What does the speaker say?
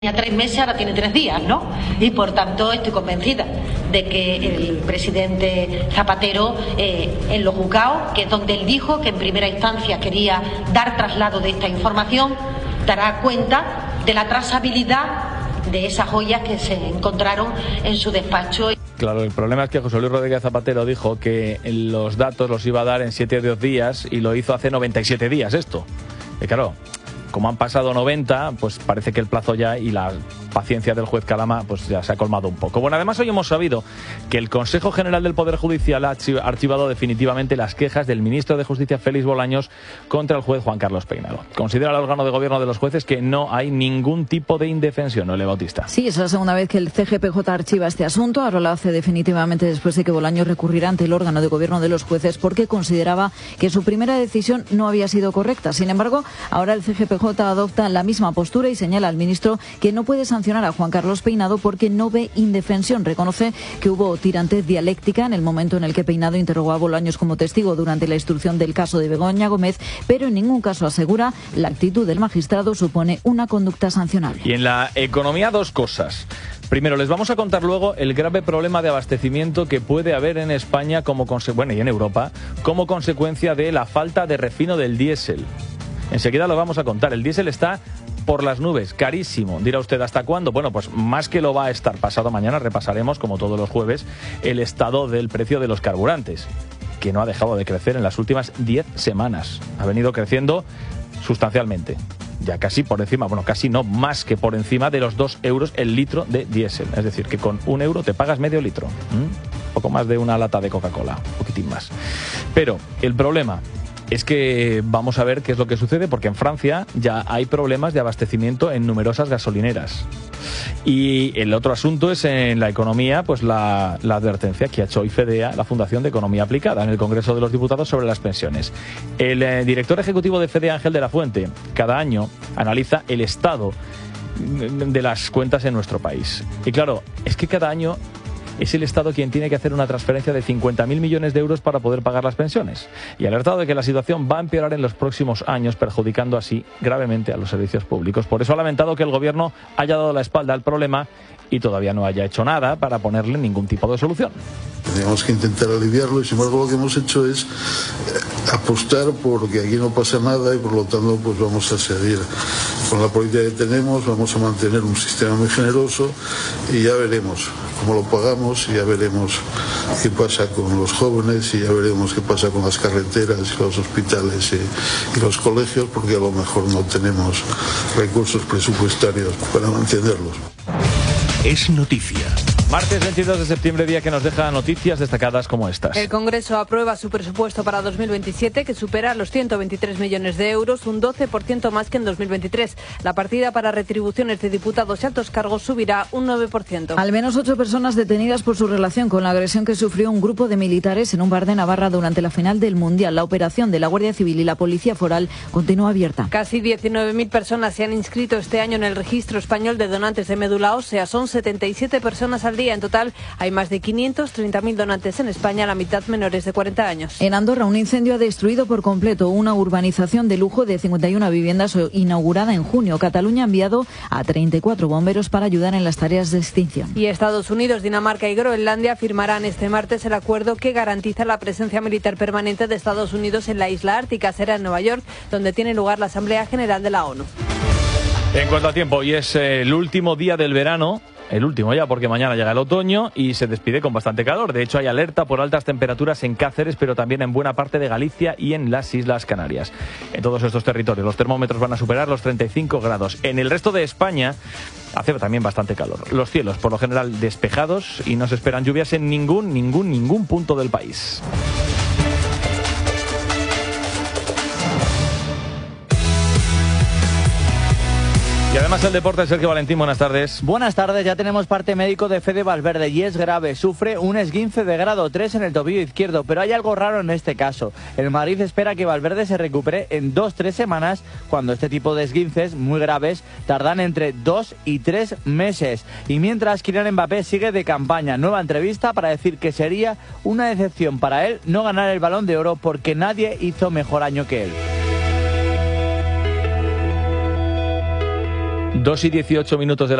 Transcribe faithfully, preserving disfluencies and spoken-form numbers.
Tenía tres meses, ahora tiene tres días, ¿no? Y por tanto estoy convencida de que el presidente Zapatero, eh, en los juzgados, que es donde él dijo que en primera instancia quería dar traslado de esta información, dará cuenta de la trazabilidad de esas joyas que se encontraron en su despacho. Claro, el problema es que José Luis Rodríguez Zapatero dijo que los datos los iba a dar en siete o diez días y lo hizo hace noventa y siete días esto. Y claro, como han pasado noventa, pues parece que el plazo ya y la paciencia del juez Calama pues ya se ha colmado un poco. Bueno, además hoy hemos sabido que el Consejo General del Poder Judicial ha archivado definitivamente las quejas del ministro de Justicia Félix Bolaños contra el juez Juan Carlos Peinado. Considera el órgano de gobierno de los jueces que no hay ningún tipo de indefensión, ¿no, Ele Bautista? Sí, es la segunda vez que el C G P J archiva este asunto. Ahora lo hace definitivamente después de que Bolaños recurriera ante el órgano de gobierno de los jueces porque consideraba que su primera decisión no había sido correcta. Sin embargo, ahora el C G P J adopta la misma postura y señala al ministro que no puede sancionar a Juan Carlos Peinado porque no ve indefensión. Reconoce que hubo tirantez dialéctica en el momento en el que Peinado interrogó a Bolaños como testigo durante la instrucción del caso de Begoña Gómez, pero en ningún caso asegura la actitud del magistrado supone una conducta sancionable. Y en la economía dos cosas. Primero, les vamos a contar luego el grave problema de abastecimiento que puede haber en España como conse- bueno, y en Europa como consecuencia de la falta de refino del diésel. Enseguida lo vamos a contar. El diésel está por las nubes, carísimo. Dirá usted, ¿hasta cuándo? Bueno, pues más que lo va a estar pasado mañana, repasaremos, como todos los jueves, el estado del precio de los carburantes, que no ha dejado de crecer en las últimas diez semanas. Ha venido creciendo sustancialmente. Ya casi por encima, bueno, casi no, más que por encima de los dos euros el litro de diésel. Es decir, que con un euro te pagas medio litro. ¿Mm? Poco más de una lata de Coca-Cola, un poquitín más. Pero el problema es que vamos a ver qué es lo que sucede, porque en Francia ya hay problemas de abastecimiento en numerosas gasolineras. Y el otro asunto es en la economía, pues la, la advertencia que ha hecho hoy FEDEA, la Fundación de Economía Aplicada, en el Congreso de los Diputados sobre las pensiones. El eh, director ejecutivo de FEDEA, Ángel de la Fuente, cada año analiza el estado de las cuentas en nuestro país. Y claro, es que cada año es el Estado quien tiene que hacer una transferencia de cincuenta mil millones de euros para poder pagar las pensiones. Y ha alertado de que la situación va a empeorar en los próximos años, perjudicando así gravemente a los servicios públicos. Por eso ha lamentado que el Gobierno haya dado la espalda al problema y todavía no haya hecho nada para ponerle ningún tipo de solución. Tenemos que intentar aliviarlo y, sin embargo, lo que hemos hecho es apostar por que aquí no pasa nada y, por lo tanto, pues vamos a seguir con la política que tenemos, vamos a mantener un sistema muy generoso y ya veremos cómo lo pagamos y ya veremos qué pasa con los jóvenes y ya veremos qué pasa con las carreteras y los hospitales y, y los colegios, porque a lo mejor no tenemos recursos presupuestarios para mantenerlos. Es noticia. Martes veintidós de septiembre, día que nos deja noticias destacadas como estas. El Congreso aprueba su presupuesto para dos mil veintisiete, que supera los ciento veintitrés millones de euros, un doce por ciento más que en dos mil veintitrés. La partida para retribuciones de diputados y altos cargos subirá un nueve por ciento. Al menos ocho personas detenidas por su relación con la agresión que sufrió un grupo de militares en un bar de Navarra durante la final del Mundial. La operación de la Guardia Civil y la Policía Foral continúa abierta. Casi diecinueve mil personas se han inscrito este año en el registro español de donantes de médula ósea. Son setenta y siete personas al día. En total hay más de quinientos treinta mil donantes en España, la mitad menores de cuarenta años. En Andorra, un incendio ha destruido por completo una urbanización de lujo de cincuenta y una viviendas inaugurada en junio. Cataluña ha enviado a treinta y cuatro bomberos para ayudar en las tareas de extinción. Y Estados Unidos, Dinamarca y Groenlandia firmarán este martes el acuerdo que garantiza la presencia militar permanente de Estados Unidos en la isla ártica. Será en Nueva York, donde tiene lugar la Asamblea General de la ONU. En cuanto a tiempo, hoy es eh, el último día del verano. El último ya, porque mañana llega el otoño y se despide con bastante calor. De hecho, hay alerta por altas temperaturas en Cáceres, pero también en buena parte de Galicia y en las Islas Canarias. En todos estos territorios los termómetros van a superar los treinta y cinco grados. En el resto de España hace también bastante calor. Los cielos, por lo general, despejados y no se esperan lluvias en ningún, ningún, ningún punto del país. Y además el deporte, Sergio Valentín, buenas tardes. Buenas tardes, ya tenemos parte médico de Fede Valverde y es grave. Sufre un esguince de grado tres en el tobillo izquierdo, pero hay algo raro en este caso. El Madrid espera que Valverde se recupere en dos tres semanas, cuando este tipo de esguinces muy graves tardan entre dos y tres meses. Y mientras, Kylian Mbappé sigue de campaña. Nueva entrevista para decir que sería una decepción para él no ganar el Balón de Oro porque nadie hizo mejor año que él. dos y dieciocho minutos de la